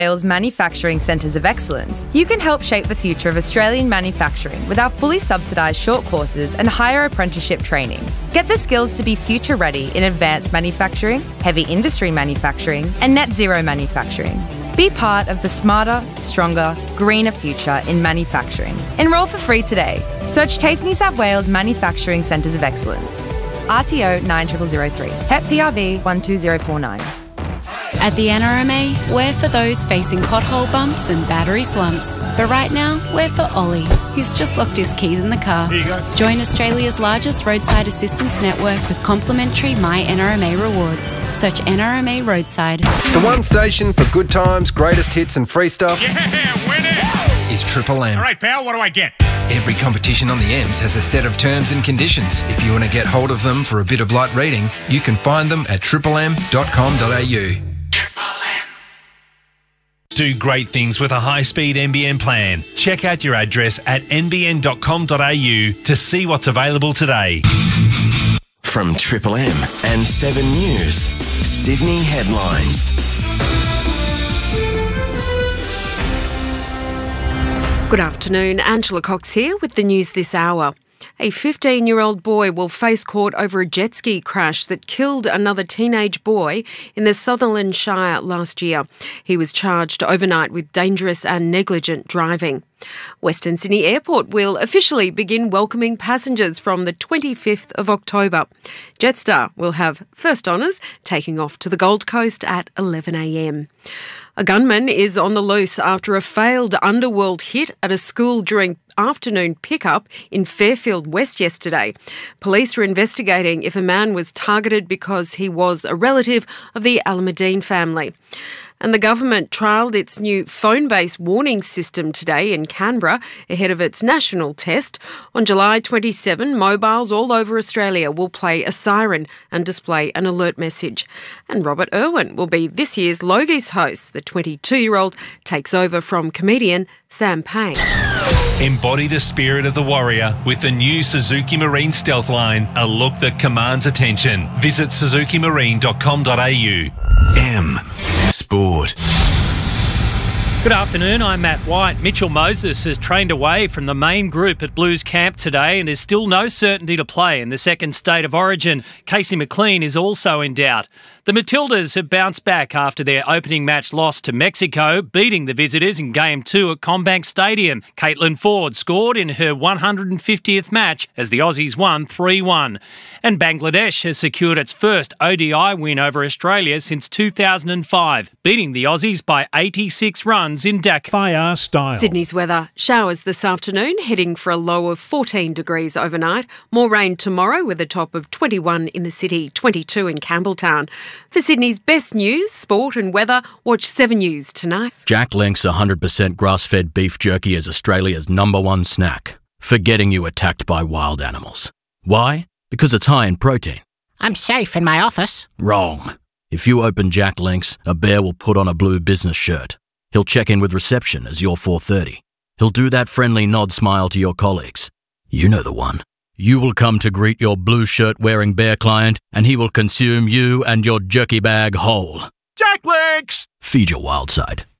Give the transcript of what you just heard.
Wales Manufacturing Centres of Excellence, you can help shape the future of Australian manufacturing with our fully subsidised short courses and higher apprenticeship training. Get the skills to be future ready in advanced manufacturing, heavy industry manufacturing, and net zero manufacturing. Be part of the smarter, stronger, greener future in manufacturing. Enrol for free today. Search TAFE New South Wales Manufacturing Centres of Excellence. RTO 9003. HEP PRV 12049. At the NRMA, we're for those facing pothole bumps and battery slumps. But right now, we're for Ollie, who's just locked his keys in the car. Here you go. Join Australia's largest roadside assistance network with complimentary My NRMA rewards. Search NRMA Roadside. The one station for good times, greatest hits and free stuff Yeah, win it! is Triple M. All right, pal, what do I get? Every competition on the M's has a set of terms and conditions. If you want to get hold of them for a bit of light reading, you can find them at triplem.com.au. Do great things with a high-speed NBN plan. Check out your address at nbn.com.au to see what's available today. From Triple M and 7 News, Sydney headlines. Good afternoon, Angela Cox here with the news this hour. A 15-year-old boy will face court over a jet ski crash that killed another teenage boy in the Sutherland Shire last year. He was charged overnight with dangerous and negligent driving. Western Sydney Airport will officially begin welcoming passengers from the 25th of October. Jetstar will have first honours taking off to the Gold Coast at 11 a.m. A gunman is on the loose after a failed underworld hit at a school during afternoon pickup in Fairfield West yesterday. Police are investigating if a man was targeted because he was a relative of the Alameddine family. And the government trialled its new phone-based warning system today in Canberra ahead of its national test. On July 27, mobiles all over Australia will play a siren and display an alert message. And Robert Irwin will be this year's Logies host. The 22-year-old takes over from comedian Sam Payne. Embody the spirit of the warrior with the new Suzuki Marine Stealth Line, a look that commands attention. Visit suzukimarine.com.au. M Sport. Good afternoon, I'm Matt White. Mitchell Moses has trained away from the main group at Blues camp today and there's still no certainty to play in the second State of Origin. Casey McLean is also in doubt. The Matildas have bounced back after their opening match loss to Mexico, beating the visitors in Game 2 at CommBank Stadium. Caitlin Ford scored in her 150th match as the Aussies won 3-1. And Bangladesh has secured its first ODI win over Australia since 2005, beating the Aussies by 86 runs in Dhaka. Fire style. Sydney's weather. Showers this afternoon, heading for a low of 14 degrees overnight. More rain tomorrow with a top of 21 in the city, 22 in Campbelltown. For Sydney's best news, sport and weather, watch 7 News tonight. Jack Link's 100% grass-fed beef jerky is Australia's #1 snack for getting you attacked by wild animals. Why? Because it's high in protein. I'm safe in my office. Wrong. If you open Jack Link's, a bear will put on a blue business shirt. He'll check in with reception as you're 4:30. He'll do that friendly nod smile to your colleagues. You know the one. You will come to greet your blue shirt-wearing bear client, and he will consume you and your jerky bag whole. Jack Links! Feed your wild side.